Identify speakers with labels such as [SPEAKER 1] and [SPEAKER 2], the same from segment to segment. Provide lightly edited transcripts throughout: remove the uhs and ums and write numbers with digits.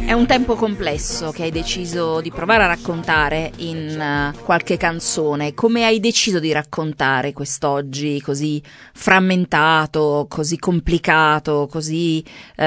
[SPEAKER 1] È un tempo complesso che hai deciso di provare a raccontare in qualche canzone. Come hai deciso di raccontare quest'oggi così frammentato, così complicato, così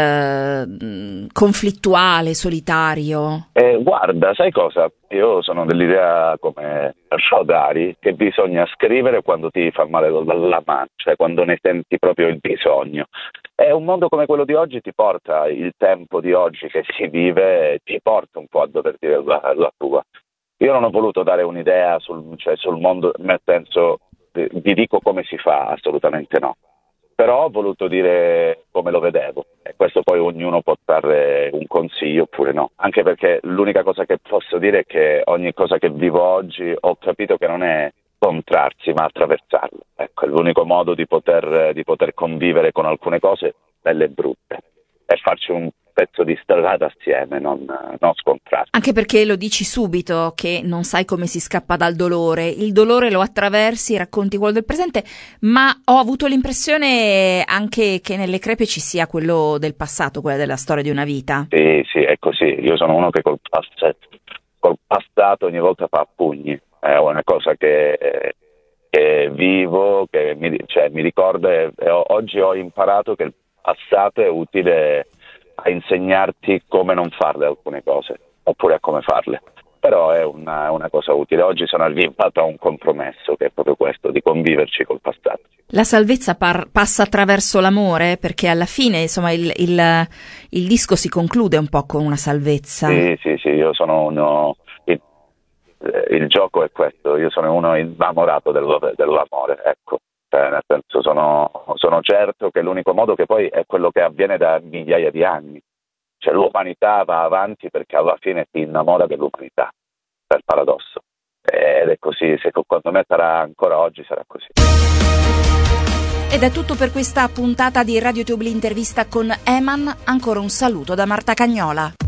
[SPEAKER 1] conflittuale, solitario?
[SPEAKER 2] Guarda, sai cosa? Io sono dell'idea, come Rodari, che bisogna scrivere quando ti fa male la mancia, quando ne senti proprio il bisogno. E un mondo come quello di oggi ti porta, il tempo di oggi che si vive, ti porta un po' a dover dire la tua. Io non ho voluto dare un'idea sul mondo, nel senso, vi dico come si fa, assolutamente no. Però ho voluto dire come lo vedevo, e questo poi ognuno può trarre un consiglio oppure no, anche perché l'unica cosa che posso dire è che ogni cosa che vivo oggi ho capito che non è scontrarsi ma attraversarlo. Ecco, è l'unico modo di poter convivere con alcune cose belle e brutte e farci un pezzo di strada assieme, non scontrarsi.
[SPEAKER 1] Anche perché lo dici subito che non sai come si scappa dal dolore, il dolore lo attraversi, racconti quello del presente, ma ho avuto l'impressione anche che nelle crepe ci sia quello del passato, quella della storia di una vita.
[SPEAKER 2] Sì, è così. Io sono uno che col passato ogni volta fa a pugni, è una cosa che vivo, che mi ricorda, e oggi ho imparato che il passato è utile a insegnarti come non farle alcune cose, oppure a come farle. Però è una cosa utile. Oggi sono arrivato a un compromesso, che è proprio questo, di conviverci col passato.
[SPEAKER 1] La salvezza passa attraverso l'amore, perché alla fine, insomma, il disco si conclude un po' con una salvezza.
[SPEAKER 2] Sì, io sono uno... Il gioco è questo, io sono uno innamorato dell'amore, ecco. Nel senso, sono certo che l'unico modo, che poi è quello che avviene da migliaia di anni, cioè l'umanità va avanti perché alla fine si innamora dell'umanità, per paradosso, ed è così, secondo me sarà ancora oggi, sarà così.
[SPEAKER 1] Ed è tutto per questa puntata di Radio Tubli Intervista con Eman. Ancora un saluto da Marta Cagnola.